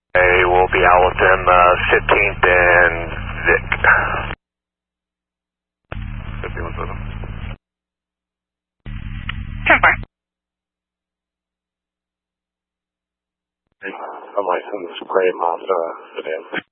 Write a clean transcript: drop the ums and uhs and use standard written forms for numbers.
Hey, we'll be out with them 15th and Vic. 51 with them. 10-4. I'm licensed Gray Mazda sedan.